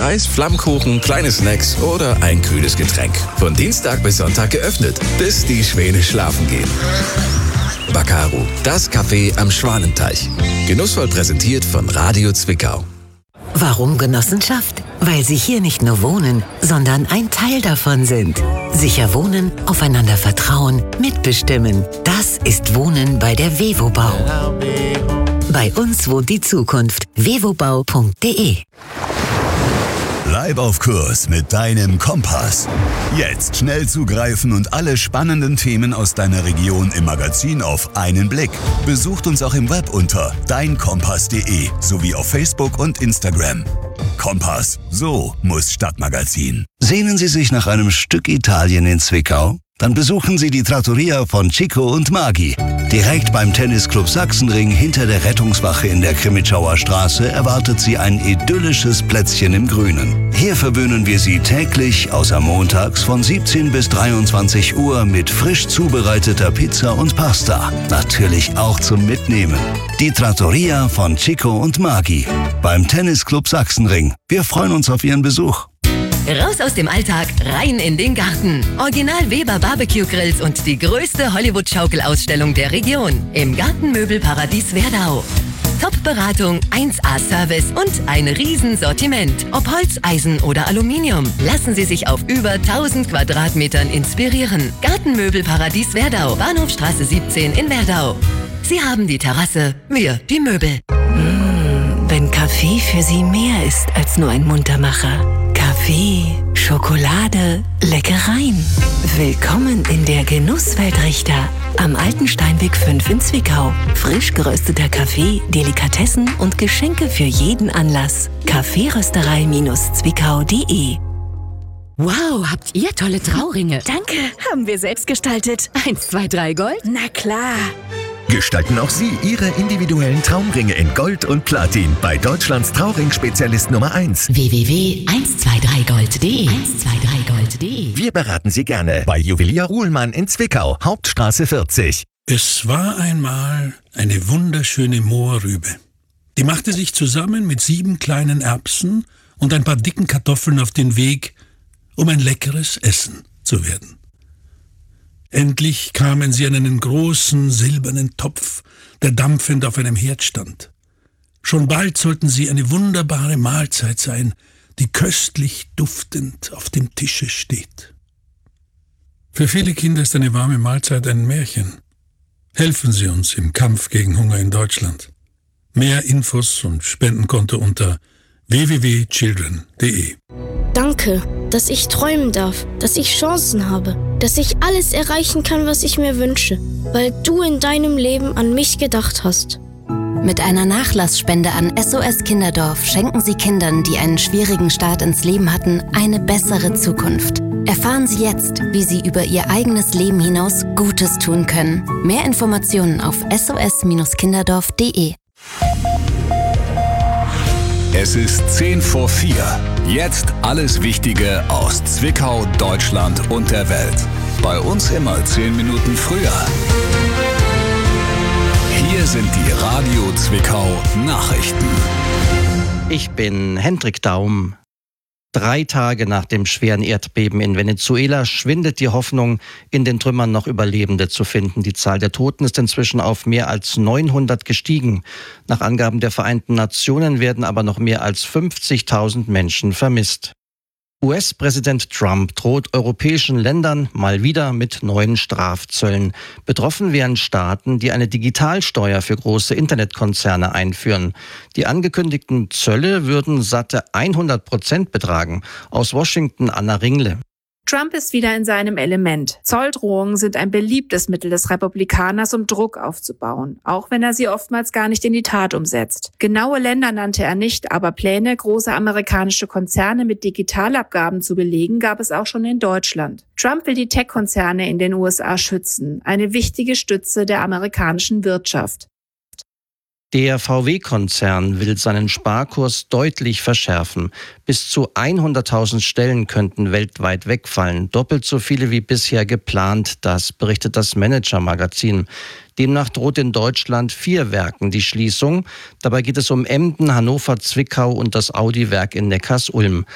Eis, Flammkuchen, kleine Snacks oder ein kühles Getränk. Von Dienstag bis Sonntag geöffnet, bis die Schwäne schlafen gehen. Baccaro, das Café am Schwanenteich. Genussvoll präsentiert von Radio Zwickau. Warum Genossenschaft? Weil Sie hier nicht nur wohnen, sondern ein Teil davon sind. Sicher wohnen, aufeinander vertrauen, mitbestimmen. Das ist Wohnen bei der Wevobau. Bei uns wohnt die Zukunft. wevobau.de. Bleib auf Kurs mit deinem Kompass. Jetzt schnell zugreifen und alle spannenden Themen aus deiner Region im Magazin auf einen Blick. Besucht uns auch im Web unter deinkompass.de sowie auf Facebook und Instagram. Kompass, so muss Stadtmagazin. Sehnen Sie sich nach einem Stück Italien in Zwickau? Dann besuchen Sie die Trattoria von Chico und Magi. Direkt beim Tennisclub Sachsenring hinter der Rettungswache in der Krimitschauer Straße erwartet Sie ein idyllisches Plätzchen im Grünen. Hier verwöhnen wir Sie täglich, außer montags, von 17 bis 23 Uhr mit frisch zubereiteter Pizza und Pasta. Natürlich auch zum Mitnehmen. Die Trattoria von Chico und Magi beim Tennisclub Sachsenring. Wir freuen uns auf Ihren Besuch. Raus aus dem Alltag, rein in den Garten. Original Weber Barbecue Grills und die größte Hollywood-Schaukelausstellung der Region im Gartenmöbelparadies Werdau. Top-Beratung, 1A-Service und ein Riesensortiment. Ob Holz, Eisen oder Aluminium. Lassen Sie sich auf über 1000 Quadratmetern inspirieren. Gartenmöbelparadies Werdau, Bahnhofstraße 17 in Werdau. Sie haben die Terrasse, wir die Möbel. Wenn Kaffee für Sie mehr ist als nur ein Muntermacher. Kaffee, Schokolade, Leckereien. Willkommen in der Genusswelt Richter. Am Alten Steinweg 5 in Zwickau. Frisch gerösteter Kaffee, Delikatessen und Geschenke für jeden Anlass. Kaffeerösterei-zwickau.de. Wow, habt ihr tolle Trauringe. Danke, haben wir selbst gestaltet. 1, 2, 3 Gold? Na klar. Gestalten auch Sie Ihre individuellen Traumringe in Gold und Platin bei Deutschlands Trauring-Spezialist Nummer 1. www.123gold.de 123gold.de. Wir beraten Sie gerne bei Juwelier Ruhlmann in Zwickau, Hauptstraße 40. Es war einmal eine wunderschöne Mohrrübe. Die machte sich zusammen mit 7 kleinen Erbsen und ein paar dicken Kartoffeln auf den Weg, um ein leckeres Essen zu werden. Endlich kamen sie an einen großen silbernen Topf, der dampfend auf einem Herd stand. Schon bald sollten sie eine wunderbare Mahlzeit sein, die köstlich duftend auf dem Tische steht. Für viele Kinder ist eine warme Mahlzeit ein Märchen. Helfen Sie uns im Kampf gegen Hunger in Deutschland. Mehr Infos und Spendenkonto unter www.children.de. Danke, dass ich träumen darf, dass ich Chancen habe, dass ich alles erreichen kann, was ich mir wünsche, weil du in deinem Leben an mich gedacht hast. Mit einer Nachlassspende an SOS Kinderdorf schenken Sie Kindern, die einen schwierigen Start ins Leben hatten, eine bessere Zukunft. Erfahren Sie jetzt, wie Sie über Ihr eigenes Leben hinaus Gutes tun können. Mehr Informationen auf sos-kinderdorf.de. Es ist 3:10. Jetzt alles Wichtige aus Zwickau, Deutschland und der Welt. Bei uns immer 10 Minuten früher. Hier sind die Radio Zwickau Nachrichten. Ich bin Hendrik Daum. 3 Tage nach dem schweren Erdbeben in Venezuela schwindet die Hoffnung, in den Trümmern noch Überlebende zu finden. Die Zahl der Toten ist inzwischen auf mehr als 900 gestiegen. Nach Angaben der Vereinten Nationen werden aber noch mehr als 50.000 Menschen vermisst. US-Präsident Trump droht europäischen Ländern mal wieder mit neuen Strafzöllen. Betroffen wären Staaten, die eine Digitalsteuer für große Internetkonzerne einführen. Die angekündigten Zölle würden satte 100% betragen. Aus Washington Anna Ringle. Trump ist wieder in seinem Element. Zolldrohungen sind ein beliebtes Mittel des Republikaners, um Druck aufzubauen, auch wenn er sie oftmals gar nicht in die Tat umsetzt. Genaue Länder nannte er nicht, aber Pläne, große amerikanische Konzerne mit Digitalabgaben zu belegen, gab es auch schon in Deutschland. Trump will die Tech-Konzerne in den USA schützen, eine wichtige Stütze der amerikanischen Wirtschaft. Der VW-Konzern will seinen Sparkurs deutlich verschärfen. Bis zu 100.000 Stellen könnten weltweit wegfallen, doppelt so viele wie bisher geplant, das berichtet das Manager-Magazin. Demnach droht in Deutschland 4 Werken die Schließung. Dabei geht es um Emden, Hannover, Zwickau und das Audi-Werk in Neckarsulm.